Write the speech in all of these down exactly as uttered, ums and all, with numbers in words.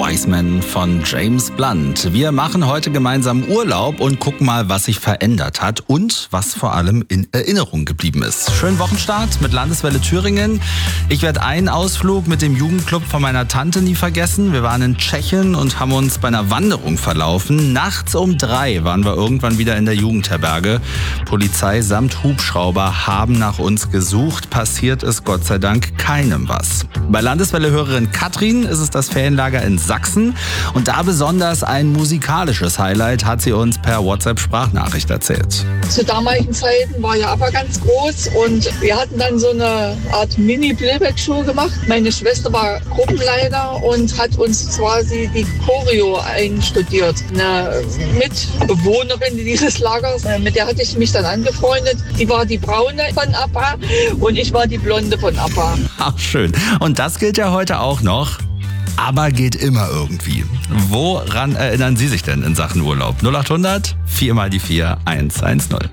Wise Man von James Blunt. Wir machen heute gemeinsam Urlaub und gucken mal, was sich verändert hat und was vor allem in Erinnerung geblieben ist. Schönen Wochenstart mit Landeswelle Thüringen. Ich werde einen Ausflug mit dem Jugendclub von meiner Tante nie vergessen. Wir waren in Tschechien und haben uns bei einer Wanderung verlaufen. Nachts um drei waren wir irgendwann wieder in der Jugendherberge. Polizei samt Hubschrauber haben nach uns gesucht. Passiert ist Gott sei Dank keinem was. Bei Landeswelle-Hörerin Katrin ist es das Ferienlager in Sachsen. Und da besonders ein musikalisches Highlight hat sie uns per WhatsApp-Sprachnachricht erzählt. Zu damaligen Zeiten war ja ABBA ganz groß und wir hatten dann so eine Art Mini-Playback-Show gemacht. Meine Schwester war Gruppenleiter und hat uns quasi die Choreo einstudiert. Eine Mitbewohnerin dieses Lagers, mit der hatte ich mich dann angefreundet. Die war die Braune von ABBA und ich war die Blonde von ABBA. Ach, schön. Und das gilt ja heute auch noch. Aber geht immer irgendwie. Woran erinnern Sie sich denn in Sachen Urlaub? null acht hundert vier mal die vier eins eins null.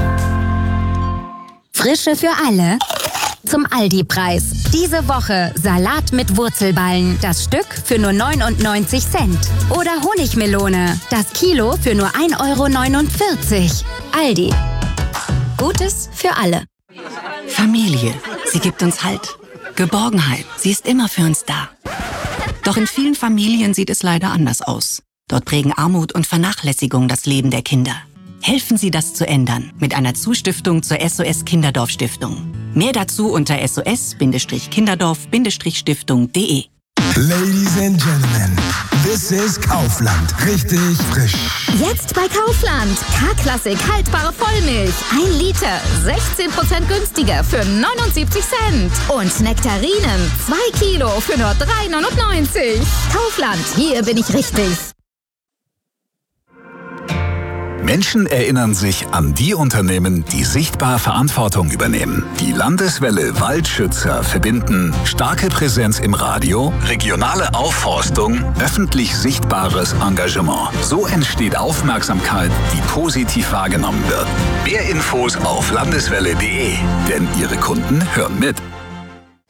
Frische für alle zum Aldi-Preis. Diese Woche Salat mit Wurzelballen. Das Stück für nur neunundneunzig Cent. Oder Honigmelone. Das Kilo für nur ein Euro neunundvierzig. Aldi. Gutes für alle. Familie. Sie gibt uns Halt. Geborgenheit. Sie ist immer für uns da. Doch in vielen Familien sieht es leider anders aus. Dort prägen Armut und Vernachlässigung das Leben der Kinder. Helfen Sie, das zu ändern mit einer Zustiftung zur S O S Kinderdorf Stiftung. Mehr dazu unter S O S Kinderdorf Stiftung punkt de. Ladies and Gentlemen, this is Kaufland. Richtig frisch. Jetzt bei Kaufland. K-Klassik haltbare Vollmilch. Ein Liter. sechzehn Prozent günstiger für neunundsiebzig Cent. Und Nektarinen. zwei Kilo für nur drei neunundneunzig. Kaufland. Hier bin ich richtig. Menschen erinnern sich an die Unternehmen, die sichtbar Verantwortung übernehmen. Die Landeswelle Waldschützer verbinden starke Präsenz im Radio, regionale Aufforstung, öffentlich sichtbares Engagement. So entsteht Aufmerksamkeit, die positiv wahrgenommen wird. Mehr Infos auf landeswelle punkt de, denn Ihre Kunden hören mit.